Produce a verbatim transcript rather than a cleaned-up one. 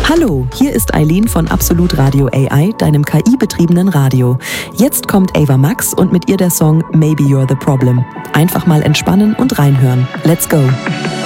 Hallo, hier ist Eileen von Absolut Radio A I, deinem K I-betriebenen Radio. Jetzt kommt Ava Max und mit ihr der Song Maybe You're the Problem. Einfach mal entspannen und reinhören. Let's go!